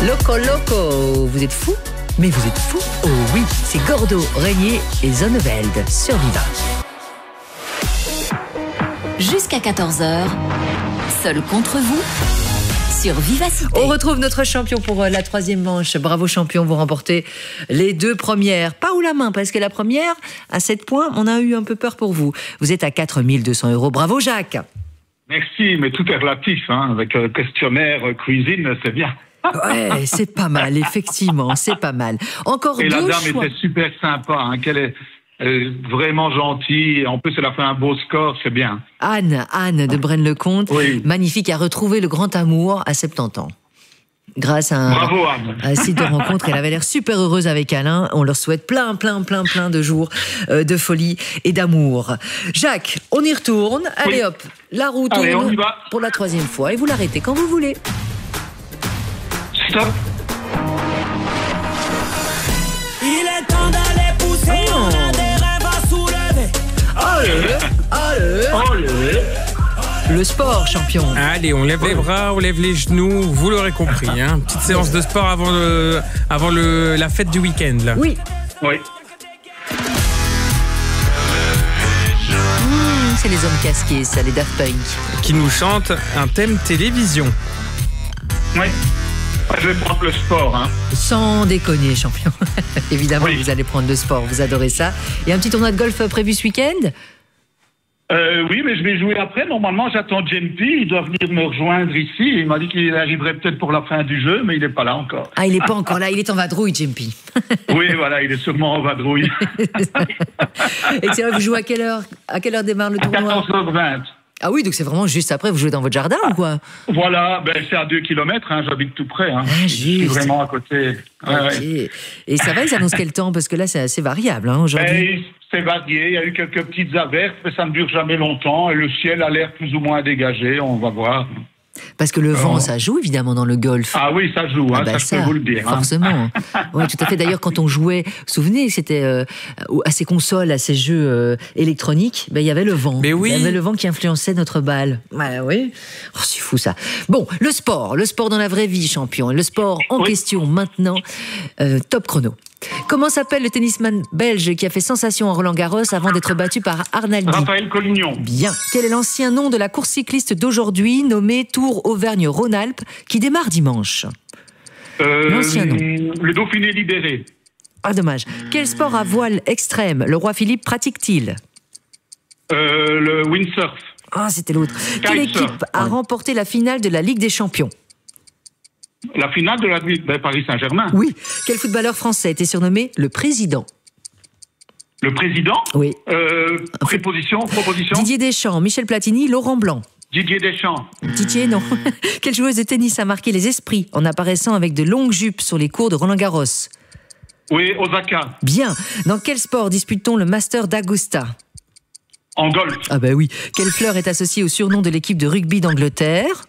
Loco Loco, vous êtes fous? Mais vous êtes fous? Oh oui, c'est Gordo, Régnier et Zonneveld sur Viva. Jusqu'à 14h, seul contre vous, sur Vivacité. On retrouve notre champion pour la troisième manche. Bravo champion, vous remportez les 2 premières. Pas haut la main, parce que la première, à 7 points, on a eu un peu peur pour vous. Vous êtes à 4 200 €. Bravo Jacques. Merci, mais tout est relatif, hein. Avec questionnaire, cuisine, c'est bien. Ouais, c'est pas mal, effectivement, c'est pas mal. Encore Et 2 la dame choix. était super sympa, hein, qu'elle est vraiment gentille. En plus, elle a fait un beau score, c'est bien. Anne de Braine-le-Comte, Oui. magnifique, a retrouvé le grand amour à 70 ans. Grâce à Bravo, Anne. un site de rencontre, elle avait l'air super heureuse avec Alain. On leur souhaite plein de jours de folie et d'amour. Jacques, on y retourne. Allez Oui. hop, la roue Allez, tourne on y va. pour la 3e fois et vous l'arrêtez quand vous voulez. Stop. Il est temps d'aller pousser, on a des rêves à soulever. Allez. Le sport, champion. Allez, on lève les bras, on lève les genoux, vous l'aurez compris. Hein. Petite séance de sport avant la fête du week-end. Là. Oui. Oui. C'est les hommes casqués, ça, les Daft Punk. Qui nous chante un thème télévision. Oui. Je vais prendre le sport, hein. Sans déconner, champion. Évidemment, Oui. vous allez prendre le sport, vous adorez ça. Il y a un petit tournoi de golf prévu ce week-end? Oui, mais je vais jouer après. Normalement, j'attends Jempi. Il doit venir me rejoindre ici. Il m'a dit qu'il arriverait peut-être pour la fin du jeu, mais il n'est pas là encore. Ah, il n'est pas encore là, il est en vadrouille, Jempi. Oui, voilà, il est sûrement en vadrouille. Et c'est vrai, vous jouez à quelle heure? À quelle heure démarre le À tournoi? 14h20. Ah oui, donc c'est vraiment juste après, vous jouez dans votre jardin ou quoi? Voilà, c'est à 2 km, hein, j'habite tout près. Hein. Ah, Je suis juste. vraiment à côté. Ouais, Ok. ouais. Et ça va, ils annoncent quel temps? Parce que là, c'est assez variable aujourd'hui. C'est varié, il y a eu quelques petites averses, mais ça ne dure jamais longtemps. Et le ciel a l'air plus ou moins dégagé, on va voir. Parce que le vent, ça joue évidemment dans le golf. Ah oui, ça joue, hein, Ah bah ça je peux vous le dire. Hein. Forcément. Oui, tout à fait. D'ailleurs, quand on jouait, vous vous souvenez, c'était à ces consoles, à ces jeux électroniques, il y avait le vent. Mais oui. Il y avait le vent qui influençait notre balle. Ouais, oui. Oh, c'est fou ça. Bon, le sport dans la vraie vie, champion. Le sport en Oui. question maintenant. Top chrono. Comment s'appelle le tennisman belge qui a fait sensation en Roland-Garros avant d'être battu par Arnaldi? Raphaël Collignon. Bien. Quel est l'ancien nom de la course cycliste d'aujourd'hui, nommée Tour Auvergne-Rhône-Alpes, qui démarre dimanche? L'ancien nom. Le Dauphiné libéré. Ah, dommage. Quel sport à voile extrême le roi Philippe pratique-t-il? Le windsurf. Ah, c'était l'autre. Quelle Kitesurf. équipe a remporté la finale de la Ligue des Champions? La finale de la Paris Saint-Germain. Oui. Quel footballeur français était surnommé le président? Le président. Oui. Proposition. Didier Deschamps, Michel Platini, Laurent Blanc. Didier Deschamps. Didier, non. Quelle joueuse de tennis a marqué les esprits en apparaissant avec de longues jupes sur les cours de Roland-Garros? Oui, Osaka. Bien. Dans quel sport dispute-t-on le Master d'Augusta? En golf. Ah bah oui. Quelle fleur est associée au surnom de l'équipe de rugby d'Angleterre?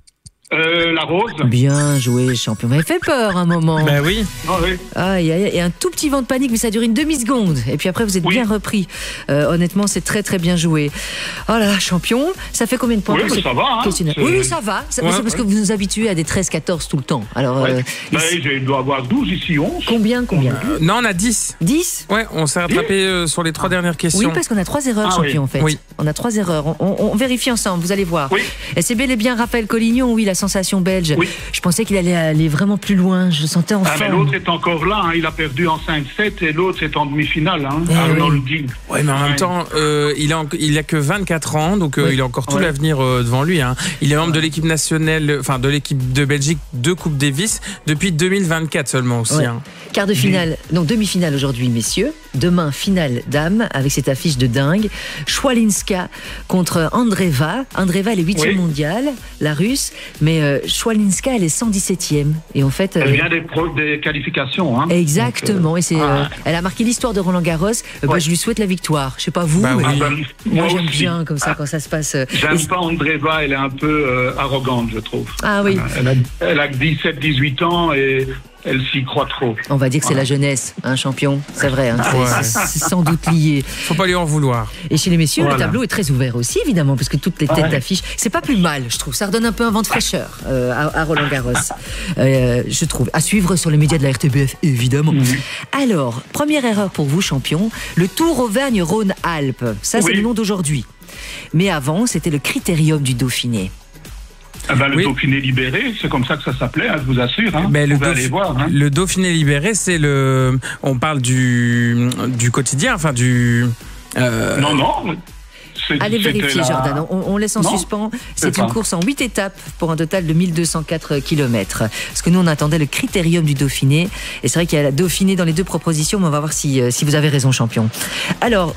La rose. Bien joué, champion. Vous m'avez fait peur un moment. Ben oui. Ah oui. Aïe, aïe, aïe. Et un tout petit vent de panique, mais ça dure une demi-seconde. Et puis après, vous êtes Oui. bien repris. Honnêtement, c'est très, très bien joué. Oh là là, champion. Ça fait combien de points Oui, pour mais cette ça va, hein. questionnaire? C'est- Oui, ça va. Mais Ouais, c'est parce que vous nous habituez à des 13-14 tout le temps. Alors, Ouais. ici- Je dois avoir 12 ici, 11. combien Non, on a 10. 10? Ouais, on s'est rattrapé sur les 3 dernières questions. Oui, parce qu'on a 3 erreurs, Ah champion, oui. en fait. Oui. On a 3 erreurs. On vérifie ensemble, vous allez voir. Oui. Et c'est bel et bien Raphaël Collignon, oui, la sensation belge. Oui. Je pensais qu'il allait aller vraiment plus loin. Je le sentais en Ah, mais forme. l'autre est encore là, hein. Il a perdu en 5-7 et l'autre est en demi-finale. Hein. Eh Arnold Dean. Ouais, mais en même temps, il a que 24 ans, donc Oui. il a encore tout Ouais. l'avenir devant lui. Hein. Il est membre de l'équipe nationale, enfin de l'équipe de Belgique de Coupe Davis depuis 2024 seulement aussi. Ouais. Hein. Quart de finale, donc demi-finale aujourd'hui, messieurs. Demain, finale dames, avec cette affiche de dingue. Schwalinska contre Andreeva. Andreeva, elle est 8e Oui. mondiale, la russe. Mais Schwalinska, elle est 117e. Et en fait. Elle vient des qualifications. Hein. Exactement. Et c'est, ah. elle a marqué l'histoire de Roland Garros. Ouais. Je lui souhaite la victoire. Je sais pas vous, Bah mais oui. Ah, moi moi j'aime aussi. bien comme ça quand ça se passe. J'aime Et- pas Andreeva, elle est un peu arrogante, je trouve. Ah oui. Elle a 17-18 ans et elle s'y croit trop. On va dire que c'est la jeunesse, un champion, c'est vrai. Hein, c'est sans doute lié. Faut pas lui en vouloir. Et chez les messieurs, le tableau est très ouvert aussi, évidemment, parce que toutes les têtes d'affiche, c'est pas plus mal, je trouve. Ça redonne un peu un vent de fraîcheur à Roland-Garros, je trouve. À suivre sur les médias de la RTBF, évidemment. Alors, première erreur pour vous, champion, le Tour Auvergne-Rhône-Alpes. Ça, c'est le nom d'aujourd'hui. Mais avant, c'était le Critérium du Dauphiné. Le Dauphiné libéré, c'est comme ça que ça s'appelait, je vous assure. Hein. Aller voir, hein. Le Dauphiné libéré, c'est le... On parle du quotidien, enfin du... Non. Allez vérifier, Jordan. On laisse en suspens. C'est une course en 8 étapes pour un total de 1204 km. Parce que nous, on attendait le Critérium du Dauphiné. Et c'est vrai qu'il y a la Dauphiné dans les deux propositions, mais on va voir si vous avez raison, champion. Alors,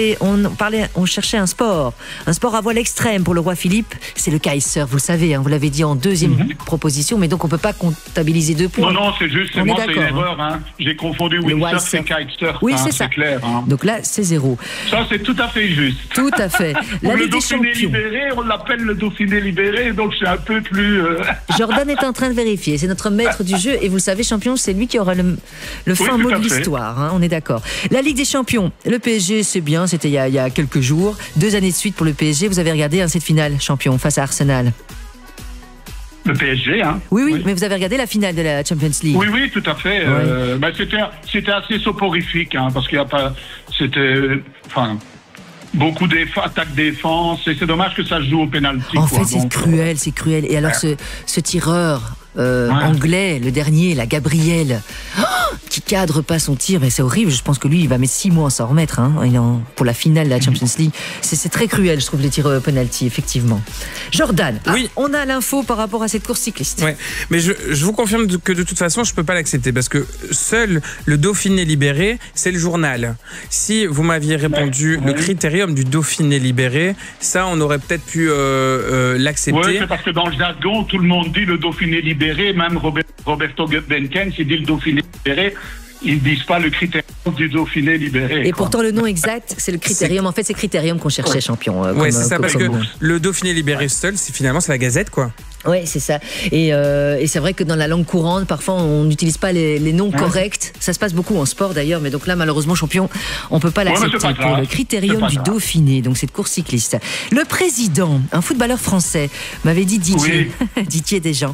on cherchait un sport à voile extrême pour le roi Philippe. C'est le kitesurf, vous le savez, hein, vous l'avez dit en deuxième proposition, mais donc on ne peut pas comptabiliser 2 points. Non, c'est juste, c'est une erreur. Hein. J'ai confondu windsurf et kitesurf. Oui, c'est ça. Clair. Hein. Donc là, c'est 0. Ça, c'est tout à fait juste. Tout à fait. La Ligue des Champions. Libéré, on l'appelle le Dauphiné libéré, donc c'est un peu plus... Jordan est en train de vérifier. C'est notre maître du jeu et vous le savez, champion, c'est lui qui aura le fin mot de l'histoire. Hein, on est d'accord. La Ligue des Champions, le PSG, c'est bien. C'était il y a quelques jours. 2 années de suite pour le PSG. Vous avez regardé cette finale, champion, face à Arsenal. Le PSG, hein. Oui, mais vous avez regardé la finale de la Champions League. Oui, tout à fait. C'était assez soporifique, hein, parce qu'il n'y a pas... C'était... Enfin... Beaucoup d'attaque-défense, et c'est dommage que ça se joue au pénalty. En fait, c'est cruel. Et alors, ce tireur anglais, le dernier, la Gabriel, qui cadre pas son tir, mais c'est horrible. Je pense que lui, il va mettre 6 mois à s'en remettre, hein, pour la finale de la Champions League. C'est très cruel, je trouve, les tirs penalty, effectivement. Jordan, on a l'info par rapport à cette course cycliste. Ouais, mais je vous confirme que de toute façon, je peux pas l'accepter, parce que seul le Dauphiné libéré, c'est le journal. Si vous m'aviez répondu le Critérium du Dauphiné libéré, ça, on aurait peut-être pu l'accepter. Oui, c'est parce que dans le jargon, tout le monde dit le Dauphiné libéré, même Roberto Benkens, il dit le Dauphiné libéré. Ils ne disent pas le Critérium du Dauphiné libéré. Et pourtant, le nom exact, c'est le Critérium. En fait, c'est Critérium qu'on cherchait, champion. Oui, c'est ça, parce que le Dauphiné libéré seul, finalement, c'est la Gazette, quoi. Oui, c'est ça. Et c'est vrai que dans la langue courante, parfois, on n'utilise pas les noms corrects. Ça se passe beaucoup en sport, d'ailleurs. Mais donc là, malheureusement, champion, on ne peut pas l'accepter pour le Critérium du Dauphiné, donc cette course cycliste. Le président, un footballeur français, m'avait dit Didier, Didier Deschamps,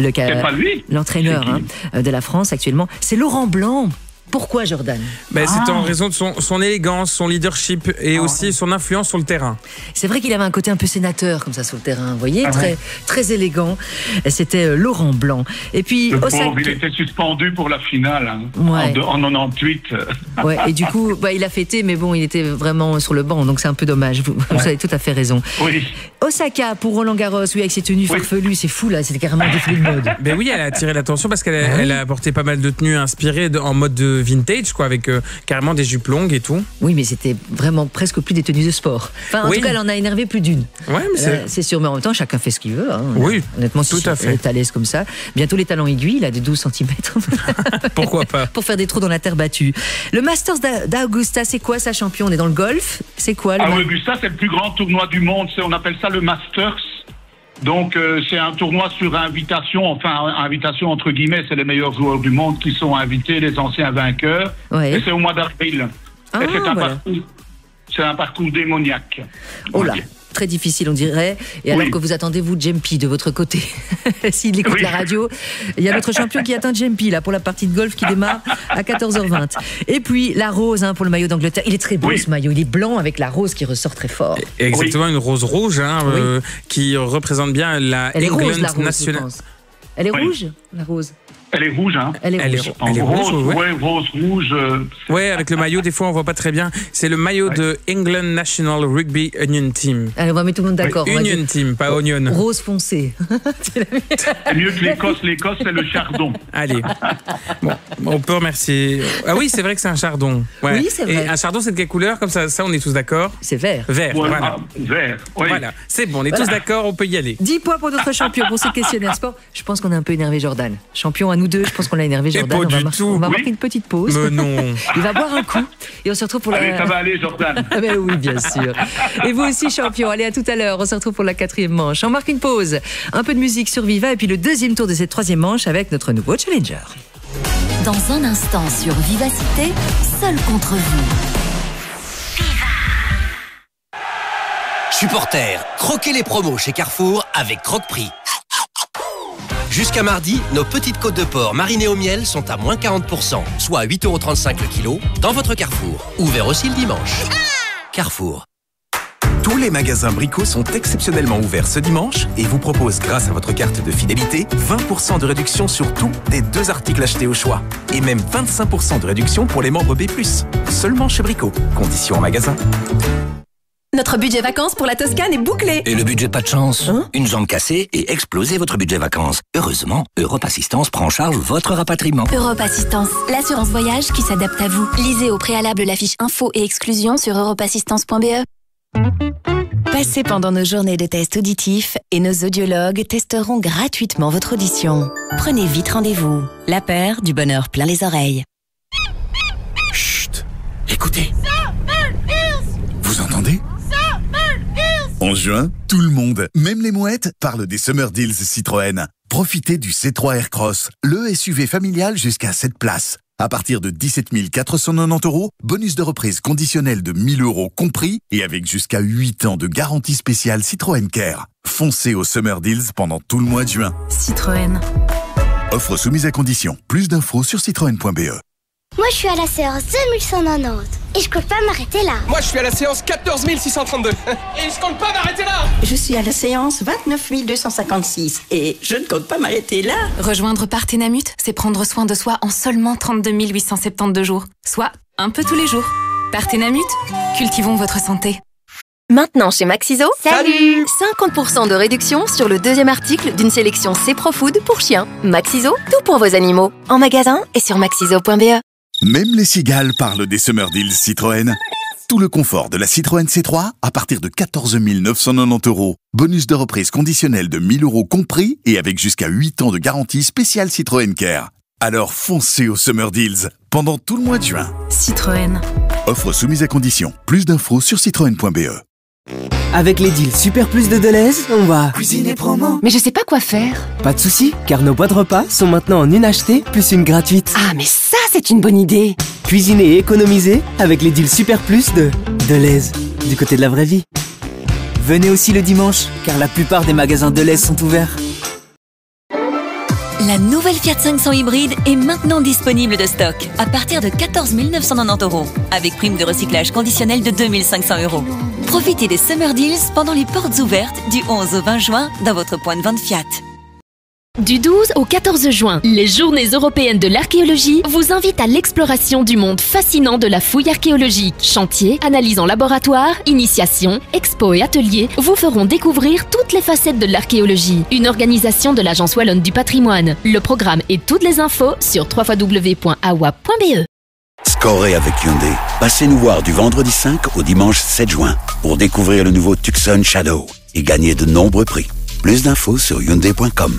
l'entraîneur de la France actuellement, c'est Laurent Blanc. Pourquoi, Jordan ? C'est en raison de son élégance, son leadership et aussi son influence sur le terrain. C'est vrai qu'il avait un côté un peu sénateur comme ça sur le terrain, vous voyez, très élégant. C'était Laurent Blanc. Et puis il était suspendu pour la finale en 98. Ouais, et du coup, il a fêté, mais bon, il était vraiment sur le banc, donc c'est un peu dommage. Vous avez tout à fait raison. Oui. Osaka pour Roland-Garros, avec ses tenues farfelues, c'est fou là, c'était carrément un défilé de mode. Ben oui, elle a attiré l'attention parce qu'elle a apporté pas mal de tenues inspirées en mode de vintage, quoi, avec carrément des jupes longues et tout. Oui, mais c'était vraiment presque plus des tenues de sport. Enfin, en tout cas, elle en a énervé plus d'une. Ouais, mais c'est sûr, mais en même temps, chacun fait ce qu'il veut. Hein. Oui, honnêtement, tout à fait. Elle est à l'aise comme ça. Bientôt les talons aiguilles, là, de 12 cm. Pourquoi pas ? Pour faire des trous dans la terre battue. Le Masters d'Augusta, c'est quoi ça, champion ? On est dans le golf ? C'est quoi Augusta, c'est le plus grand tournoi du monde. On appelle ça le Masters. Donc, c'est un tournoi sur invitation, entre guillemets, c'est les meilleurs joueurs du monde qui sont invités, les anciens vainqueurs. Ouais. Et c'est au mois d'avril. C'est un parcours démoniaque. Oh là, très difficile, on dirait. Et alors que vous attendez, vous, Jempi, de votre côté, s'il écoute la radio, il y a notre champion qui attend Jempi, là, pour la partie de golf qui démarre à 14h20. Et puis, la rose, pour le maillot d'Angleterre. Il est très beau, ce maillot. Il est blanc avec la rose qui ressort très fort. Exactement, une rose rouge, qui représente bien la England nationale. Elle est rouge, la rose. Elle est rouge, hein. Elle est rouge. Elle est rouge, rose rouge. Ouais, avec le maillot, des fois, on voit pas très bien. C'est le maillot de England National Rugby Union Team. Allez, on va mettre tout le monde d'accord. Union Team, pas Onion. Rose foncé. C'est mieux que l'Écosse. L'Écosse, c'est le chardon. Allez. Bon, on peut remercier. Ah oui, c'est vrai que c'est un chardon. Ouais. Oui, c'est vrai. Et un chardon, c'est de quelle couleur ? Comme ça, on est tous d'accord ? C'est vert. Vert, voilà. Vert, oui. Voilà, c'est bon, on est tous d'accord, on peut y aller. 10 points pour notre champion pour ce questionnaire sport. Je pense qu'on a un peu énervé Jordan. Champion à nous deux, je pense qu'on l'a énervé Jordan. On va marquer une petite pause. Mais non. Il va boire un coup et on se retrouve pour Allez, ça va aller, Jordan. Ah ben oui, bien sûr. Et vous aussi, champion. Allez, à tout à l'heure. On se retrouve pour la 4e manche. On marque une pause. Un peu de musique sur Viva et puis le 2e tour de cette 3e manche avec notre nouveau challenger. Dans un instant sur Vivacité, seul contre vous. Supporters, croquez les promos chez Carrefour avec Croque-Prix. Jusqu'à mardi, nos petites côtes de porc marinées au miel sont à moins 40%, soit à 8,35€ le kilo, dans votre Carrefour. Ouvert aussi le dimanche. Carrefour. Tous les magasins Brico sont exceptionnellement ouverts ce dimanche et vous proposent, grâce à votre carte de fidélité, 20% de réduction sur tout des 2 articles achetés au choix. Et même 25% de réduction pour les membres B+. Seulement chez Brico. Conditions en magasin. Notre budget vacances pour la Toscane est bouclé. Et le budget pas de chance, une jambe cassée et exploser votre budget vacances. Heureusement, Europe Assistance prend en charge votre rapatriement. Europe Assistance, l'assurance voyage qui s'adapte à vous. Lisez au préalable la fiche info et exclusion sur europeassistance.be. Passez pendant nos journées de tests auditifs et nos audiologues testeront gratuitement votre audition. Prenez vite rendez-vous. La paire du bonheur plein les oreilles. Chut, écoutez. Vous entendez ? En juin, tout le monde, même les mouettes, parle des Summer Deals Citroën. Profitez du C3 Aircross, le SUV familial jusqu'à 7 places. À partir de 17 490 €, bonus de reprise conditionnel de 1 000 € compris et avec jusqu'à 8 ans de garantie spéciale Citroën Care. Foncez aux Summer Deals pendant tout le mois de juin. Citroën. Offre soumise à condition. Plus d'infos sur citroën.be. Moi, je suis à la séance 2190 et je compte pas m'arrêter là. Moi, je suis à la séance 14 632 et je compte pas m'arrêter là. Je suis à la séance 29 256 et je ne compte pas m'arrêter là. Rejoindre Parthénamut, c'est prendre soin de soi en seulement 32 872 jours, soit un peu tous les jours. Parthénamut, cultivons votre santé. Maintenant chez Maxiso, salut 50% de réduction sur le deuxième article d'une sélection C-Pro-Food pour chiens. Maxiso, tout pour vos animaux. En magasin et sur maxiso.be. Même les cigales parlent des Summer Deals Citroën. Tout le confort de la Citroën C3 à partir de 14 990 €. Bonus de reprise conditionnel de 1 000 € compris et avec jusqu'à 8 ans de garantie spéciale Citroën Care. Alors foncez aux Summer Deals pendant tout le mois de juin. Citroën. Offre soumise à condition. Plus d'infos sur citroën.be. Avec les deals Super Plus de Deleuze, on va cuisiner promo. Mais je sais pas quoi faire. Pas de soucis, car nos boîtes repas sont maintenant en une achetée plus une gratuite. Ah, mais ça, c'est une bonne idée. Cuisiner et économiser avec les deals Super Plus de Deleuze, du côté de la vraie vie. Venez aussi le dimanche, car la plupart des magasins Deleuze sont ouverts. La nouvelle Fiat 500 hybride est maintenant disponible de stock à partir de 14 990 €, avec prime de recyclage conditionnelle de 2 500 €. Profitez des Summer Deals pendant les portes ouvertes du 11 au 20 juin dans votre point de vente Fiat. Du 12 au 14 juin, les Journées européennes de l'archéologie vous invitent à l'exploration du monde fascinant de la fouille archéologique. Chantiers, analyses en laboratoire, initiations, expos et ateliers vous feront découvrir toutes les facettes de l'archéologie. Une organisation de l'Agence Wallonne du Patrimoine. Le programme et toutes les infos sur www.awa.be. Scorez avec Hyundai. Passez nous voir du vendredi 5 au dimanche 7 juin pour découvrir le nouveau Tucson Shadow et gagner de nombreux prix. Plus d'infos sur hyundai.com.